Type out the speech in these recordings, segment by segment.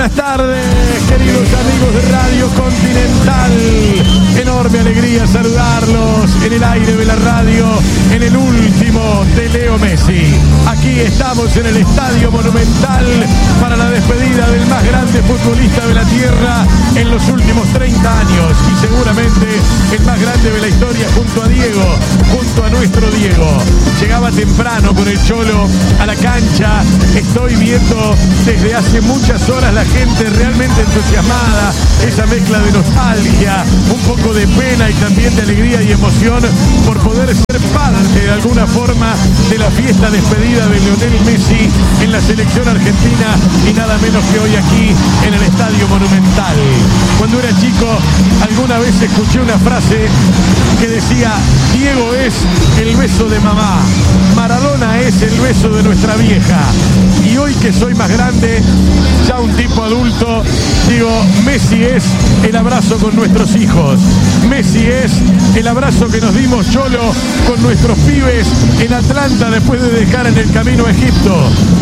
buenas tardes, queridos amigos de Radio Continental. Enorme alegría saludarlos en el aire de la radio, en el último de Leo Messi. Aquí estamos en el Estadio Monumental para la despedida del más grande futbolista de la tierra en los últimos 30 años y seguramente el más grande de la historia junto a Diego, junto a nuestro Diego. Llegaba temprano con el Cholo a la cancha. Estoy viendo desde hace muchas horas la gente realmente entusiasmada, esa mezcla de nostalgia, un poco de pena y también de alegría y emoción por poder ser parte de alguna forma de la fiesta despedida de Lionel Messi en la selección argentina y nada menos que hoy aquí en el Estadio Monumental. Cuando era chico alguna vez escuché una frase que decía: Diego es el beso de mamá, Maradona es el beso de nuestra vieja. Y hoy que soy más grande, ya un tipo adulto, digo, Messi es el abrazo con nuestros hijos. Messi es el abrazo que nos dimos, Cholo, con nuestros pibes en Atlanta después de dejar en el camino a Egipto.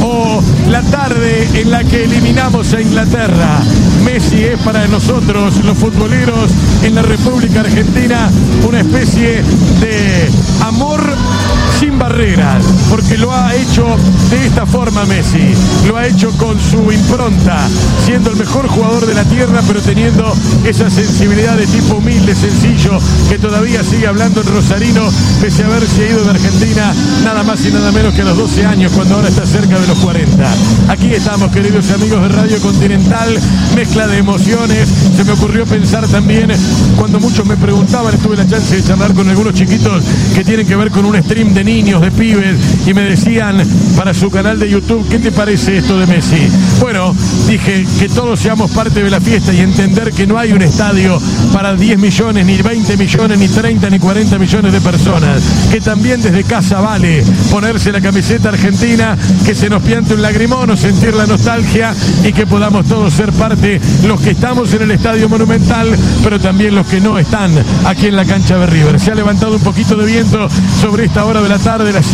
O la tarde en la que eliminamos a Inglaterra. Messi es para nosotros, los futboleros en la República Argentina, una especie de amor sin barreras, porque lo ha hecho de esta forma Messi, lo ha hecho con su impronta, siendo el mejor jugador de la tierra, pero teniendo esa sensibilidad de tipo humilde, sencillo, que todavía sigue hablando en rosarino, pese a haberse ido de Argentina nada más y nada menos que a los 12 años, cuando ahora está cerca de los 40. Aquí estamos, queridos amigos de Radio Continental, mezcla de emociones. Se me ocurrió pensar también, cuando muchos me preguntaban, tuve la chance de charlar con algunos chiquitos que tienen que ver con un stream de niños, de pibes, y me decían para su canal de YouTube: ¿qué te parece esto de Messi? Bueno, dije que todos seamos parte de la fiesta y entender que no hay un estadio para 10 millones, ni 20 millones, ni 30, ni 40 millones de personas, que también desde casa vale ponerse la camiseta argentina, que se nos piante un lagrimón o sentir la nostalgia, y que podamos todos ser parte, los que estamos en el Estadio Monumental, pero también los que no están aquí en la cancha de River. Se ha levantado un poquito de viento sobre esta hora de la tarde, las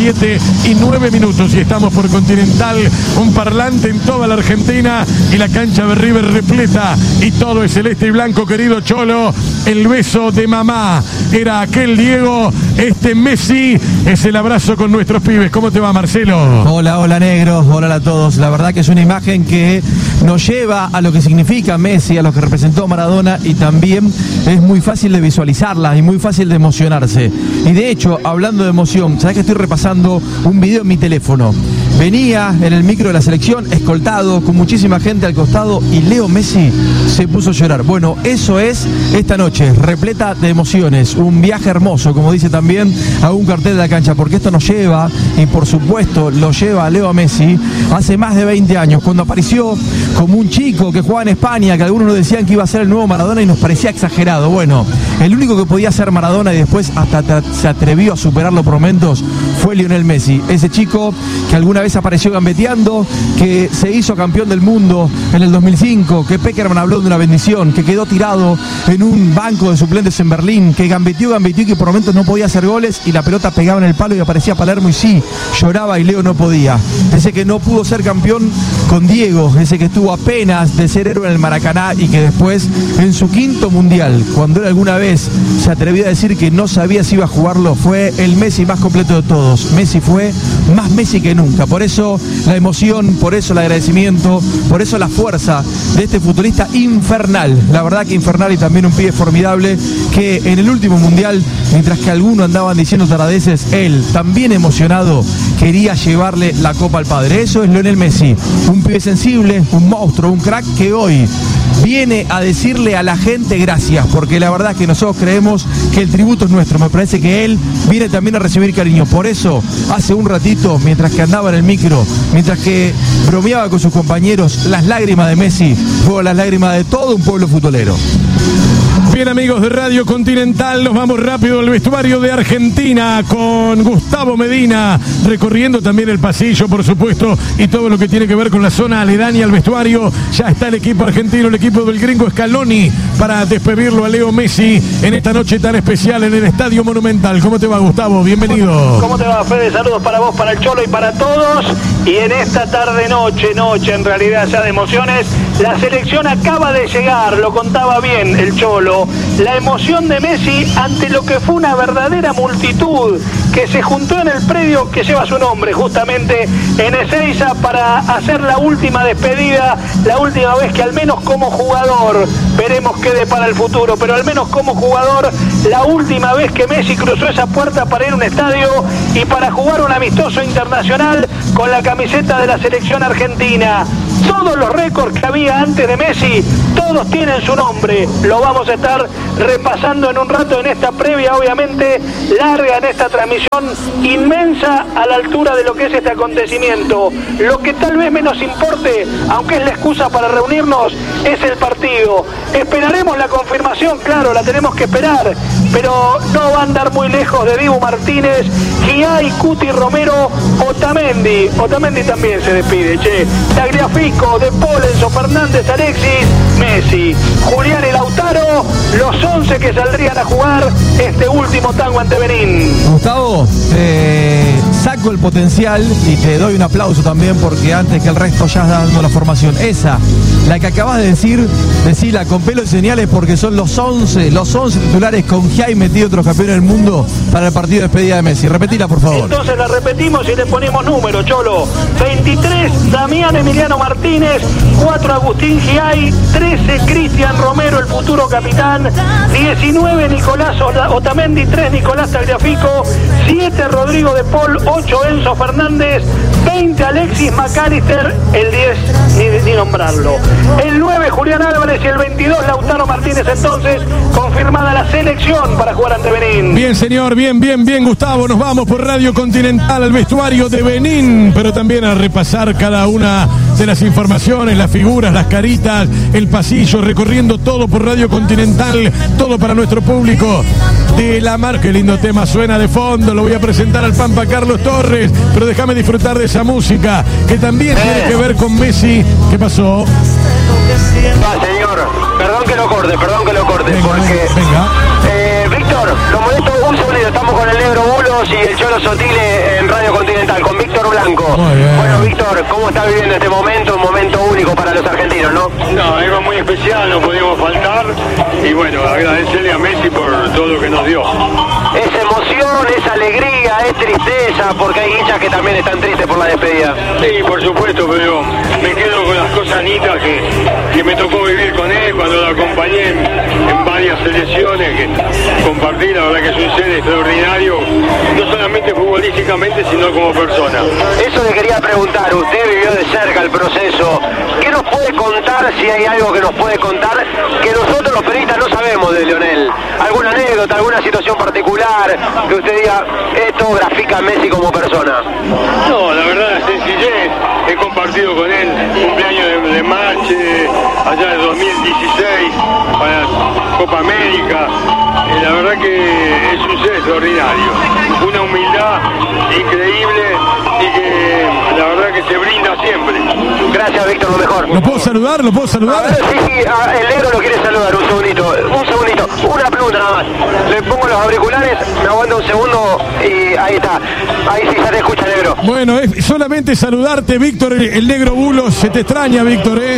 7:09, y estamos por Continental, un parlante en toda la Argentina y la cancha de River repleta, y todo es celeste y blanco. Querido Cholo, el beso de mamá era aquel Diego, este Messi es el abrazo con nuestros pibes. ¿Cómo te va, Marcelo? Hola, hola negros, hola a todos. La verdad que es una imagen que nos lleva a lo que significa Messi, a lo que representó Maradona, y también es muy fácil de visualizarla y muy fácil de emocionarse. Y de hecho, hablando de emoción, ¿sabes que estoy repasando un video en mi teléfono? Venía en el micro de la selección, escoltado, con muchísima gente al costado, y Leo Messi se puso a llorar. Bueno, eso es esta noche, repleta de emociones, un viaje hermoso, como dice también a un cartel de la cancha, porque esto nos lleva, y por supuesto lo lleva a Leo Messi, hace más de 20 años, cuando apareció como un chico que jugaba en España, que algunos nos decían que iba a ser el nuevo Maradona y nos parecía exagerado. Bueno, el único que podía ser Maradona y después hasta se atrevió a superarlo por momentos fue Lionel Messi, ese chico que alguna vez apareció gambeteando, que se hizo campeón del mundo en el 2005, que Peckerman habló de una bendición, que quedó tirado en un banco de suplentes en Berlín, que gambeteó y que por momentos no podía hacer goles y la pelota pegaba en el palo y aparecía Palermo y sí, lloraba y Leo no podía. Ese que no pudo ser campeón con Diego, ese que estuvo apenas de ser héroe en el Maracaná y que después en su quinto mundial, cuando él alguna vez se atrevió a decir que no sabía si iba a jugarlo, fue el Messi más completo de todos. Messi fue más Messi que nunca. Por eso la emoción, por eso el agradecimiento, por eso la fuerza de este futbolista infernal. La verdad que infernal, y también un pibe formidable que en el último mundial, mientras que algunos andaban diciendo taradeces, él, también emocionado, quería llevarle la copa al padre. Eso es Lionel Messi, un pibe sensible, un monstruo, un crack que hoy viene a decirle a la gente gracias, porque la verdad es que nosotros creemos que el tributo es nuestro. Me parece que él viene también a recibir cariño. Por eso, hace un ratito, mientras que andaba en el micro, mientras que bromeaba con sus compañeros, las lágrimas de Messi fueron las lágrimas de todo un pueblo futbolero. Bien, amigos de Radio Continental, nos vamos rápido al vestuario de Argentina con Gustavo Medina, recorriendo también el pasillo, por supuesto, y todo lo que tiene que ver con la zona aledaña al vestuario. Ya está el equipo argentino, el equipo del gringo Scaloni, para despedirlo a Leo Messi en esta noche tan especial en el Estadio Monumental. ¿Cómo te va, Gustavo? Bienvenido. ¿Cómo te va, Fede? Saludos para vos, para el Cholo y para todos. Y en esta noche en realidad ya de emociones, la selección acaba de llegar, lo contaba bien el Cholo. La emoción de Messi ante lo que fue una verdadera multitud que se juntó en el predio que lleva su nombre, justamente en Ezeiza, para hacer la última despedida, la última vez que al menos como jugador, veremos qué depara el futuro, pero al menos como jugador, la última vez que Messi cruzó esa puerta para ir a un estadio y para jugar un amistoso internacional con la camiseta de la selección argentina. Todos los récords que había antes de Messi, todos tienen su nombre. Lo vamos a estar repasando en un rato en esta previa, obviamente larga, en esta transmisión inmensa a la altura de lo que es este acontecimiento. Lo que tal vez menos importe, aunque es la excusa para reunirnos, es el partido. Esperaremos la confirmación, claro, la tenemos que esperar, pero no va a andar muy lejos de Dibu Martínez, Giai, Cuti, Romero, Otamendi. Otamendi también se despide, che. Tagliafico, De Paul, Enzo Fernández, Alexis, Messi, Julián y Lautaro, los 11 que saldrían a jugar este último tango ante Benín. Gustavo, saco el potencial y te doy un aplauso también, porque antes que el resto ya has dado la formación. Esa, la que acabas de decir, decila con pelo y señales, porque son los 11 titulares con Giai metido, otro campeón del mundo para el partido de despedida de Messi. Repetila, por favor. Entonces la repetimos y le ponemos número, Cholo. 23, Damián Emiliano Martínez. 4, Agustín Giai. 13, Cristian Romero, el futuro capitán. 19, Nicolás Otamendi. 3, Nicolás Tagliafico. 7, Rodrigo De Paul. 8, Enzo Fernández. 20, Alexis McAllister. El 10, ni nombrarlo. El 9, Julián Álvarez. Y el 22, Lautaro Martínez. Entonces, confirmada la selección para jugar ante Benín. Bien, señor, bien, Gustavo. Nos vamos por Radio Continental al vestuario de Benín, pero también a repasar cada una de las informaciones, las figuras, las caritas, el pasillo, recorriendo todo por Radio Continental, todo para nuestro público de la marca. Qué lindo tema suena de fondo, lo voy a presentar al Pampa Carlos Torres, pero déjame disfrutar de esa música que también tiene que ver con Messi. ¿Qué pasó? Señor, perdón que lo corte, Venga, porque... venga. Víctor, lo molesto un segundito, estamos con el Negro Bulos y el Cholo Sotile en Radio Continental, con Víctor Blanco. Muy bien. Bueno, Víctor, ¿cómo está viviendo este momento? Un momento único para los argentinos, ¿no? No, algo muy especial, no podíamos faltar. Y bueno, agradecerle a Messi por todo lo que nos dio. Es emoción, es alegría, es tristeza, porque hay hinchas que también están tristes por la despedida. Sí, por supuesto, pero me quedo con las cosas nitas que me tocó vivir con él cuando lo acompañé en varias selecciones, que compartí, la verdad que es un ser extraordinario, no solamente futbolísticamente, sino como persona. Eso le quería preguntar, usted vivió de cerca el proceso. ¿Qué nos puede contar, si hay algo que nos puede contar, que nosotros los periodistas no sabemos de Lionel? ¿Alguna anécdota, alguna situación particular que usted diga, esto grafica a Messi como persona? No, la verdad, la sencillez. He compartido con él cumpleaños de Marche, allá de 2016, para Copa América. La verdad que es un ser extraordinario, una humildad increíble y que la verdad que se brinda siempre. Gracias, Víctor, lo mejor. ¿Lo puedo saludar? A ver, sí, el Negro lo quiere saludar, un segundito, una pregunta nada más. Le pongo los auriculares, me aguanta un segundo y ahí está. Ahí sí se te escucha, Negro. Bueno, es solamente saludarte, Víctor, el Negro Bulos. Se te extraña, Víctor, ¿eh?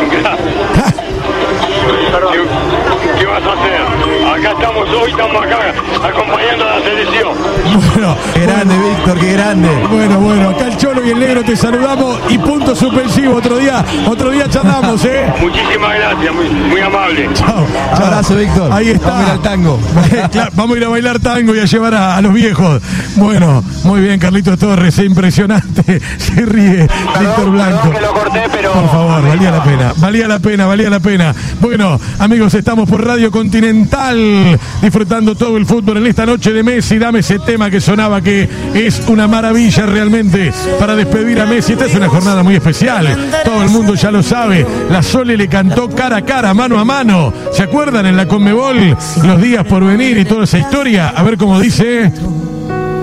¿Qué vas a hacer? Acá estamos acá acompañando a la selección. Bueno, Qué grande, Víctor, qué grande. bueno, acá el Cholo y el Negro te saludamos y punto suspensivo. Otro día charlamos, ¿eh? Muchísimas gracias, muy amable. Chao. Abrazo, Víctor. Ahí está. Vamos a ir al tango. Claro, vamos a ir a bailar tango y a llevar a los viejos. Bueno, muy bien, Carlitos Torres, impresionante. Se ríe Víctor Blanco. Perdón que lo corté, pero... Por favor, valía la pena. Bueno, amigos, estamos por Radio Continental, disfrutando todo el fútbol en esta noche de Messi. Dame ese tema que sonaba, que es una maravilla realmente para despedir a Messi. Esta es una jornada muy especial, todo el mundo ya lo sabe. La Sole le cantó cara a cara, mano a mano. ¿Se acuerdan en la Conmebol? Los días por venir y toda esa historia. A ver cómo dice.